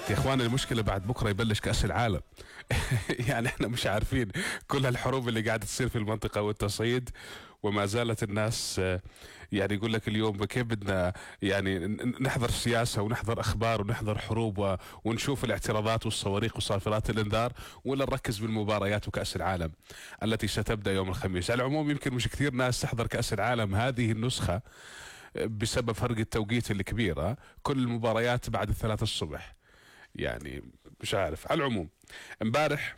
يا اخوان المشكلة بعد بكرة يبلش كأس العالم. يعني احنا مش عارفين كل هالحروب اللي قاعدة تصير في المنطقة والتصعيد، وما زالت الناس يعني يقول لك اليوم كيف بدنا يعني نحضر سياسة ونحضر اخبار ونحضر حروب ونشوف الاعتراضات والصواريخ وصافرات الانذار، ولا نركز بالمباريات وكأس العالم التي ستبدأ يوم الخميس. على العموم يمكن مش كثير ناس تحضر كأس العالم هذه النسخة بسبب فرق التوقيت الكبيرة، كل المباريات بعد 3 الصبح. يعني مش عارف. على العموم امبارح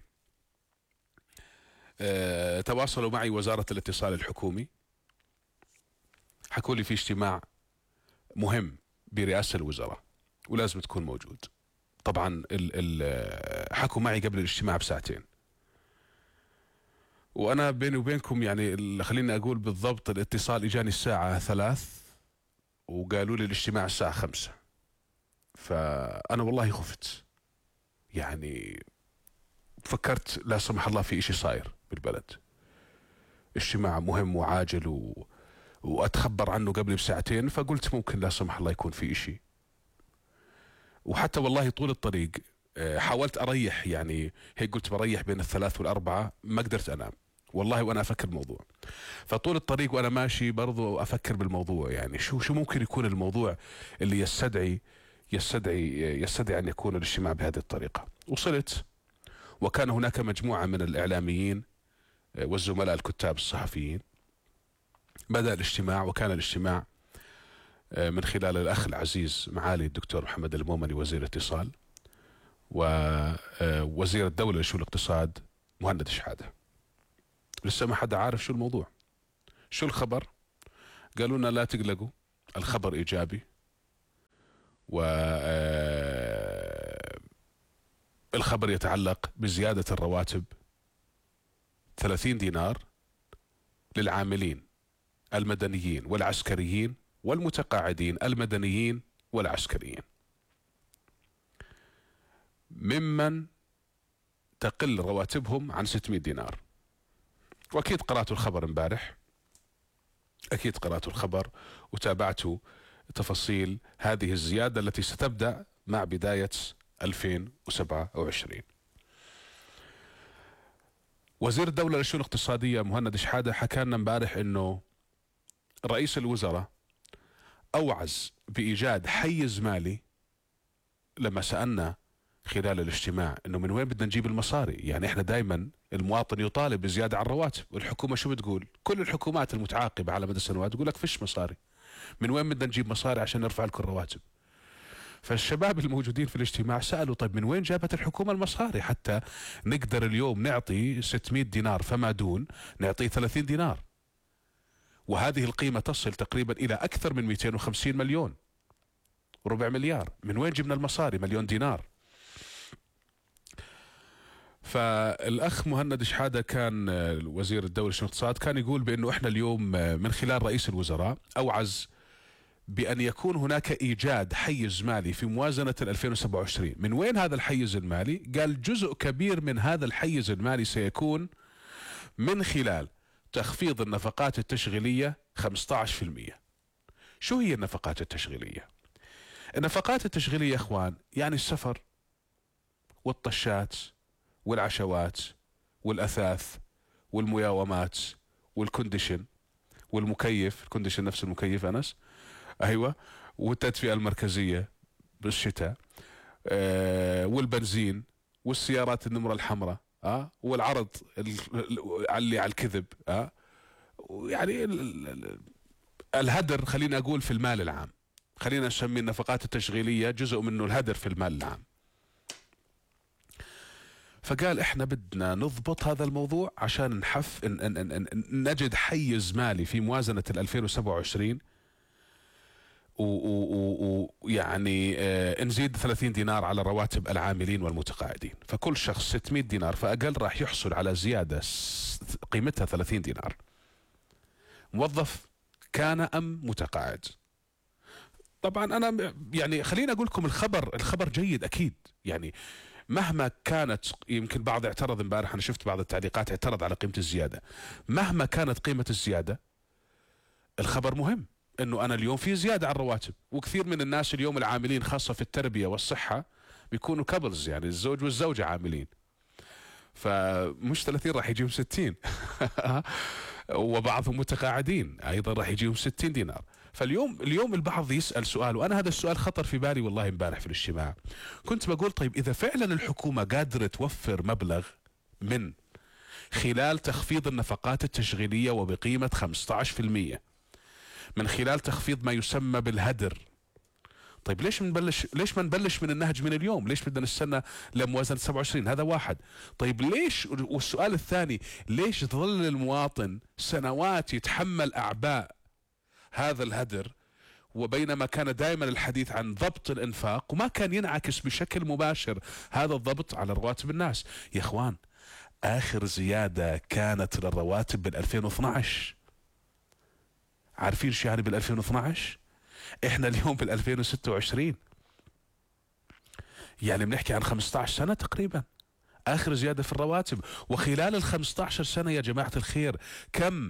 تواصلوا معي وزارة الاتصال الحكومي، حكوا لي في اجتماع مهم برئاسة الوزراء ولازم تكون موجود. طبعا حكوا معي قبل الاجتماع بساعتين، وانا بيني وبينكم يعني خليني اقول بالضبط الاتصال اجاني الساعة 3 وقالوا لي الاجتماع الساعة 5. فانا والله خفت، يعني فكرت لا سمح الله في اشي صاير بالبلد، اجتماع مهم وعاجل واتخبر عنه قبل بساعتين، فقلت ممكن لا سمح الله يكون في اشي. وحتى والله طول الطريق حاولت اريح، يعني هيك قلت بريح بين 3 و4، ما قدرت انام والله وانا افكر الموضوع. فطول الطريق وانا ماشي برضو افكر بالموضوع، يعني شو ممكن يكون الموضوع اللي يستدعي ان يكون الاجتماع بهذه الطريقة. وصلت وكان هناك مجموعة من الإعلاميين والزملاء الكتاب الصحفيين. بدأ الاجتماع، وكان الاجتماع من خلال الأخ العزيز معالي الدكتور محمد المومني وزير الاتصال، ووزير الدولة لشؤون الاقتصاد مهند شحادة. لسه ما حدا عارف شو الموضوع، شو الخبر. قالوا لنا لا تقلقوا، الخبر إيجابي، و الخبر يتعلق بزيادة الرواتب 30 دينار للعاملين المدنيين والعسكريين والمتقاعدين المدنيين والعسكريين، ممن تقل رواتبهم عن 600 دينار. واكيد قرأت الخبر امبارح، اكيد قرأت الخبر وتابعت تفاصيل هذه الزيادة التي ستبدأ مع بداية 2027. وزير الدولة للشؤون الاقتصادية مهند شحادة حكى لنا امبارح انه رئيس الوزراء اوعز بايجاد حيز مالي. لما سألنا خلال الاجتماع انه من وين بدنا نجيب المصاري، يعني احنا دائما المواطن يطالب بزيادة على الرواتب، والحكومة شو بتقول؟ كل الحكومات المتعاقبة على مدى السنوات تقول لك فيش مصاري، من وين بدنا نجيب مصاري عشان نرفع لكم الرواتب؟ فالشباب الموجودين في الاجتماع سألوا طيب من وين جابت الحكومة المصاري حتى نقدر اليوم نعطي 600 دينار فما دون نعطيه 30 دينار، وهذه القيمة تصل تقريبا إلى أكثر من 250 مليون، ربع مليار. من وين جبنا المصاري؟ مليون دينار. فالأخ مهند شحادة كان وزير الدولة لشؤون الاقتصاد كان يقول بأنه إحنا اليوم من خلال رئيس الوزراء أوعز بأن يكون هناك إيجاد حيز مالي في موازنة 2027. من وين هذا الحيز المالي؟ قال جزء كبير من هذا الحيز المالي سيكون من خلال تخفيض النفقات التشغيلية 15%. شو هي النفقات التشغيلية؟ النفقات التشغيلية يا اخوان يعني السفر والطشات والعشوات والأثاث والمياومات والكونديشن والمكيف، الكونديشن نفس المكيف أنس، أيوة، والتدفئة المركزية بالشتاء، والبنزين والسيارات النمرة الحمراء، والعرض اللي على الكذب، يعني الهدر، خلينا أقول في المال العام، خلينا نسمي النفقات التشغيلية جزء منه الهدر في المال العام. فقال احنا بدنا نضبط هذا الموضوع عشان نجد حيز مالي في موازنة 2027، ويعني نزيد 30 دينار على رواتب العاملين والمتقاعدين، فكل شخص 600 دينار فأقل راح يحصل على زيادة قيمتها 30 دينار، موظف كان أم متقاعد. طبعا أنا يعني خليني أقول لكم الخبر جيد أكيد، يعني مهما كانت، يمكن بعض اعترض امبارح، أنا شفت بعض التعليقات اعترض على قيمة الزيادة. مهما كانت قيمة الزيادة الخبر مهم، انه انا اليوم في زيادة على الرواتب، وكثير من الناس اليوم العاملين خاصة في التربية والصحة بيكونوا كابلز، يعني الزوج والزوجة عاملين، فمش 30 راح يجيهم 60 وبعضهم متقاعدين ايضا راح يجيهم 60 دينار. اليوم البعض يسأل سؤال، وانا هذا السؤال خطر في بالي والله امبارح في الاجتماع. كنت بقول طيب اذا فعلا الحكومة قادرة توفر مبلغ من خلال تخفيض النفقات التشغيلية وبقيمة 15%، من خلال تخفيض ما يسمى بالهدر، طيب ليش ما نبلش من النهج من اليوم؟ ليش بدنا نستنى لموازنة 27؟ هذا واحد. طيب ليش، والسؤال الثاني، ليش ظل المواطن سنوات يتحمل أعباء هذا الهدر، وبينما كان دائما الحديث عن ضبط الإنفاق وما كان ينعكس بشكل مباشر هذا الضبط على رواتب الناس؟ يا إخوان آخر زيادة كانت للرواتب بال 2012، عارفين شو يعني بال 2012؟ احنا اليوم بال 2026، يعني بنحكي عن 15 سنة تقريبا آخر زيادة في الرواتب. وخلال ال 15 سنة يا جماعة الخير كم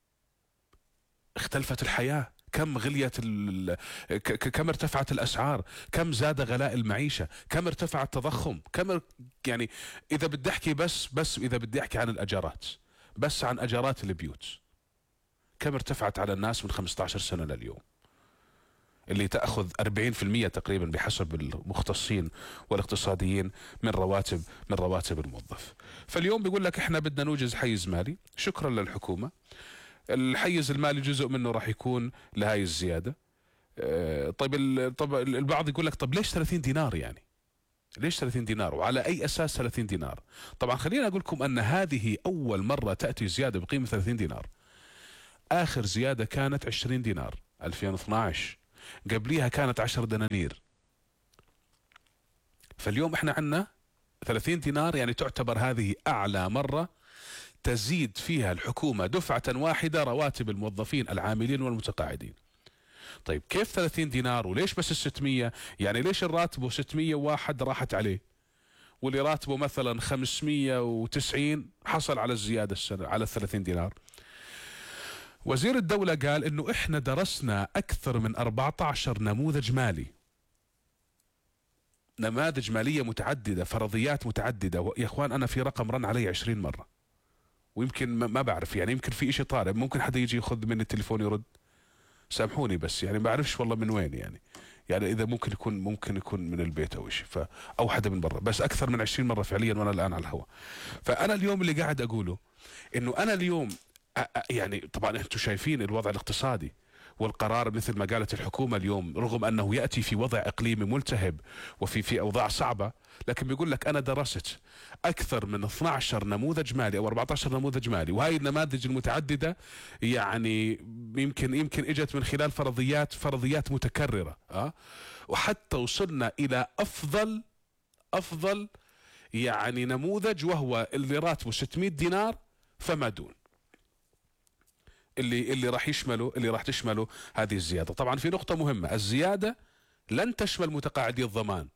اختلفت الحياة، كم غليت كم ارتفعت الأسعار، كم زاد غلاء المعيشة، كم ارتفع التضخم، يعني إذا بدي أحكي بس إذا بدي أحكي عن الأجارات، بس عن أجارات البيوت كم ارتفعت على الناس من 15 سنة لليوم، اللي تأخذ 40% تقريبا بحسب المختصين والاقتصاديين من رواتب الموظف. فاليوم بيقول لك احنا بدنا نوجز حيز مالي، شكرا للحكومة. الحيز المالي جزء منه راح يكون لهاي الزيادة. طيب البعض يقول لك طب ليش 30 دينار؟ يعني ليش 30 دينار وعلى أي أساس 30 دينار؟ طبعا خلينا أقول لكم أن هذه أول مرة تأتي زيادة بقيمة 30 دينار. آخر زيادة كانت 20 دينار 2012، قبليها كانت 10 دنانير. فاليوم احنا عندنا 30 دينار، يعني تعتبر هذه أعلى مرة تزيد فيها الحكومة دفعة واحدة رواتب الموظفين العاملين والمتقاعدين. طيب كيف 30 دينار وليش بس 600؟ يعني ليش الراتب 601 راحت عليه، واللي راتبه مثلا 590 حصل على الزيادة السنة على 30 دينار؟ وزير الدولة قال انه احنا درسنا اكثر من 14 نموذج مالي، نماذج مالية متعددة، فرضيات متعددة. يا اخوان انا في رقم رن علي 20 مرة، ويمكن ما بعرف، يعني يمكن في اشي طارئ، ممكن حدا يجي ياخذ مني التليفون يرد، سامحوني بس يعني ما بعرفش والله من وين، يعني اذا ممكن يكون من البيت او شيء، او حدا من برا، بس اكثر من 20 مرة فعليا وانا الان على الهواء. فانا اليوم اللي قاعد اقوله انه انا اليوم يعني طبعا انتم شايفين الوضع الاقتصادي، والقرار مثل ما قالت الحكومة اليوم رغم انه يأتي في وضع اقليمي ملتهب وفي اوضاع صعبة، لكن بيقول لك انا درست اكثر من 12 نموذج مالي او 14 نموذج مالي، وهي النماذج المتعددة يعني يمكن اجت من خلال فرضيات متكررة، وحتى وصلنا الى افضل يعني نموذج، وهو اللي راتبه 600 دينار فما دون، اللي راح تشمله هذه الزيادة. طبعا في نقطة مهمة، الزيادة لن تشمل متقاعدي الضمان.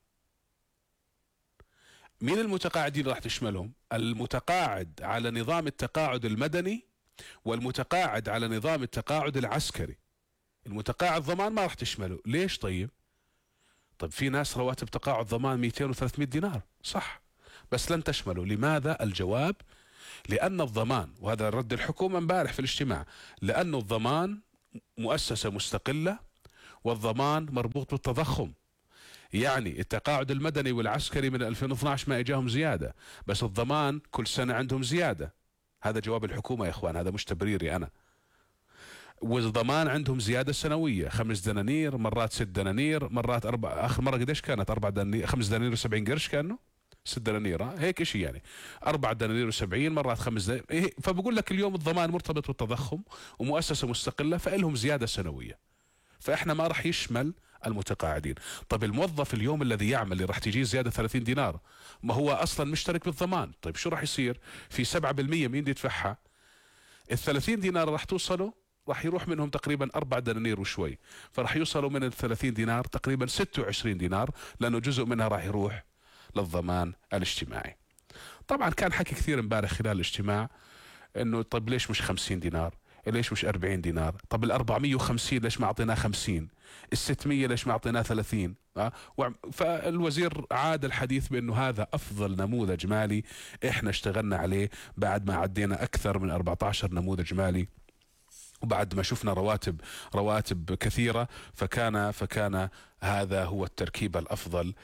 مين المتقاعدين راح تشملهم؟ المتقاعد على نظام التقاعد المدني والمتقاعد على نظام التقاعد العسكري. المتقاعد ضمان ما راح تشمله. ليش؟ طيب في ناس رواتب تقاعد ضمان 200 و300 دينار صح، بس لن تشمله. لماذا؟ الجواب لأن الضمان، وهذا رد الحكومة امبارح في الاجتماع، لأن الضمان مؤسسة مستقلة، والضمان مربوط بالتضخم. يعني التقاعد المدني والعسكري من 2012 ما اجاهم زيادة، بس الضمان كل سنة عندهم زيادة. هذا جواب الحكومة يا اخوان، هذا مش تبريري انا. والضمان عندهم زيادة سنوية، 5 دنانير، مرات 6 دنانير، مرات 4، اخر مرة قديش كانت؟ 4 دنانير، 5 دنانير و70 قرش كانوا، 6 دنانير هيك شيء، يعني 4 دنانير و70 مرات 5 دنانير. فبقول لك اليوم الضمان مرتبط بالتضخم ومؤسسة مستقلة، فإلهم زيادة سنوية، فإحنا ما راح يشمل المتقاعدين. طب الموظف اليوم الذي يعمل اللي راح تجيه زيادة 30 دينار، ما هو أصلا مشترك بالضمان، طيب شو راح يصير؟ في 7% مين يدفعها؟ ال 30 دينار راح توصله، راح يروح منهم تقريبا 4 دنانير وشوي، فراح يوصلوا من ال 30 دينار تقريبا 26 دينار، لأنه جزء منها راح يروح للضمان الاجتماعي. طبعا كان حكي كثير امبارح خلال الاجتماع انه طيب ليش مش 50 دينار؟ ليش مش 40 دينار؟ طب ال 450 ليش ما اعطيناه 50؟ ال 600 ليش ما اعطيناه 30؟ فالوزير عاد الحديث بانه هذا افضل نموذج مالي احنا اشتغلنا عليه بعد ما عدينا اكثر من 14 نموذج مالي، وبعد ما شفنا رواتب كثيرة، فكان هذا هو التركيبة الأفضل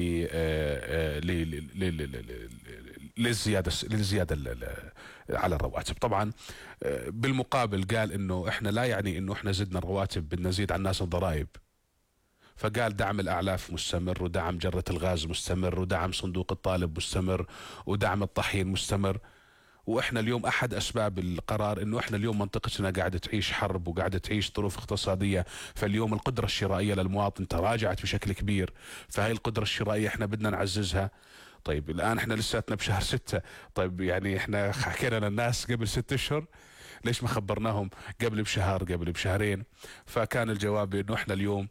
للزيادة على الرواتب. طبعا بالمقابل قال انه احنا لا يعني انه احنا زدنا الرواتب بدنا نزيد على الناس الضرائب، فقال دعم الأعلاف مستمر، ودعم جرة الغاز مستمر، ودعم صندوق الطالب مستمر، ودعم الطحين مستمر. واحنا اليوم احد اسباب القرار انه احنا اليوم منطقتنا قاعده تعيش حرب وقاعده تعيش ظروف اقتصاديه، فاليوم القدره الشرائيه للمواطن تراجعت بشكل كبير، فهي القدره الشرائيه احنا بدنا نعززها. طيب الان احنا لساتنا بشهر 6، طيب يعني احنا حكينا للناس قبل 6 اشهر، ليش ما خبرناهم قبل بشهر قبل بشهرين؟ فكان الجواب انه احنا اليوم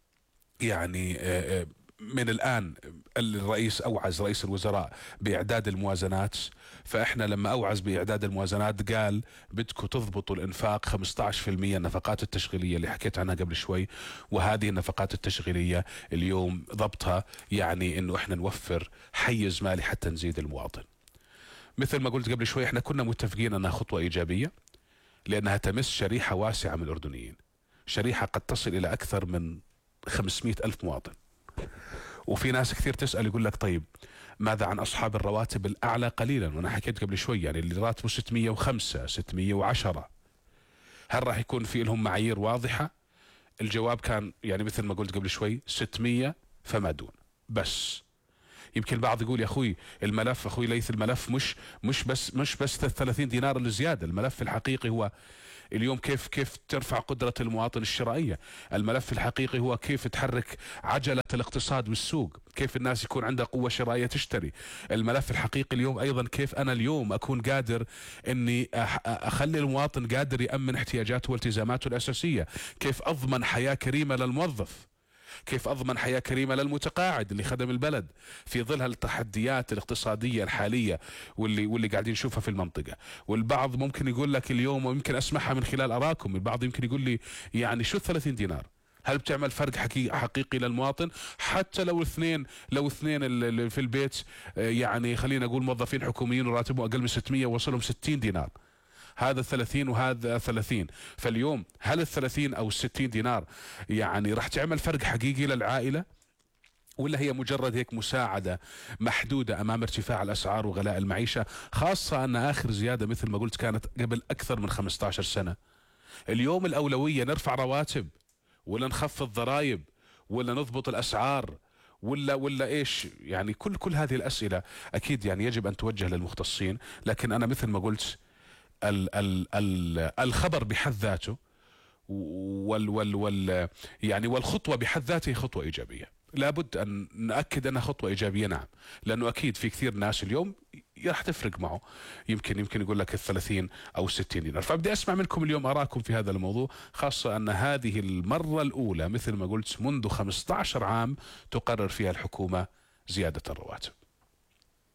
يعني من الآن الرئيس أوعز رئيس الوزراء بإعداد الموازنات، فإحنا لما أوعز بإعداد الموازنات قال بدكم تضبطوا الإنفاق 15% النفقات التشغيلية اللي حكيت عنها قبل شوي، وهذه النفقات التشغيلية اليوم ضبطها يعني إنه إحنا نوفر حيز مالي حتى نزيد المواطن. مثل ما قلت قبل شوي، إحنا كنا متفقين أنها خطوة إيجابية لأنها تمس شريحة واسعة من الأردنيين، شريحة قد تصل إلى أكثر من 500 ألف مواطن. وفي ناس كثير تسأل يقول لك طيب ماذا عن أصحاب الرواتب الأعلى قليلا؟ وأنا حكيت قبل شوي يعني اللي راتبه 605 610 هل راح يكون في لهم معايير واضحة؟ الجواب كان يعني مثل ما قلت قبل شوي 600 فما دون بس. يمكن البعض يقول يا اخوي الملف، اخوي ليث، الملف مش بس 30 دينار الزياده، الملف الحقيقي هو اليوم كيف ترفع قدرة المواطن الشرائية. الملف الحقيقي هو كيف تحرك عجلة الاقتصاد والسوق، كيف الناس يكون عندها قوة شرائية تشتري. الملف الحقيقي اليوم ايضا كيف انا اليوم اكون قادر اني اخلي المواطن قادر يأمن احتياجاته والتزاماته الاساسية، كيف اضمن حياة كريمة للموظف، كيف أضمن حياة كريمة للمتقاعد اللي خدم البلد في ظل التحديات الاقتصادية الحالية واللي قاعدين نشوفها في المنطقة. والبعض ممكن يقول لك اليوم، ويمكن أسمعها من خلال أراكم، البعض يمكن يقول لي يعني شو 30 دينار؟ هل بتعمل فرق حقيقي للمواطن؟ حتى لو اثنين اللي في البيت يعني خلينا نقول موظفين حكوميين وراتبهم أقل من 600 وصلهم 60 دينار، هذا 30 وهذا 30. فاليوم هل 30 أو 60 دينار يعني راح تعمل فرق حقيقي للعائلة، ولا هي مجرد هيك مساعدة محدودة أمام ارتفاع الأسعار وغلاء المعيشة؟ خاصة أن آخر زيادة مثل ما قلت كانت قبل أكثر من 15 سنة. اليوم الأولوية نرفع رواتب ولا نخفض ضرائب ولا نضبط الأسعار ولا ايش؟ يعني كل هذه الأسئلة أكيد يعني يجب أن توجه للمختصين. لكن أنا مثل ما قلت الخبر بحد ذاته يعني والخطوة بحد ذاتها خطوة إيجابية، لابد أن نأكد أنها خطوة إيجابية. نعم، لأنه أكيد في كثير ناس اليوم راح تفرق معه، يمكن يقول لك 30 أو 60 دينار. فبدي أسمع منكم اليوم آراءكم في هذا الموضوع، خاصة أن هذه المرة الأولى مثل ما قلت منذ 15 عام تقرر فيها الحكومة زيادة الرواتب.